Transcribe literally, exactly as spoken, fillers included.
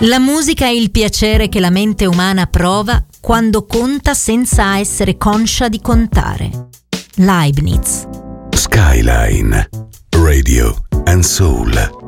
La musica è il piacere che la mente umana prova quando conta senza essere conscia di contare. Leibniz. Skyline Radio and Soul.